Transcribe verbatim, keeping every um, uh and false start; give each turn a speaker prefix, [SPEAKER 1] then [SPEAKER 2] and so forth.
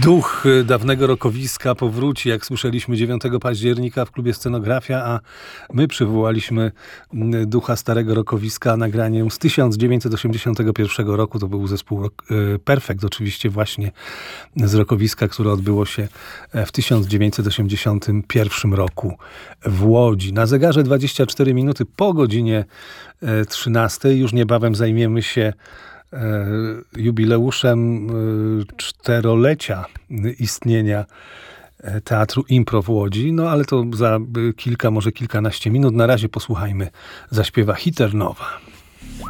[SPEAKER 1] Duch dawnego rokowiska powróci, jak słyszeliśmy, dziewiątego października w klubie Scenografia, a my przywołaliśmy ducha starego rokowiska nagraniem z tysiąc dziewięćset osiemdziesiątego pierwszego roku. To był zespół Perfekt, oczywiście właśnie z rokowiska, które odbyło się w tysiąc dziewięćset osiemdziesiątym pierwszym roku w Łodzi. Na zegarze dwadzieścia cztery minuty po godzinie trzynastej. Już niebawem zajmiemy się jubileuszem czterolecia istnienia Teatru Impro w Łodzi. No ale to za kilka, może kilkanaście minut. Na razie posłuchajmy zaśpiewa Hiternowa.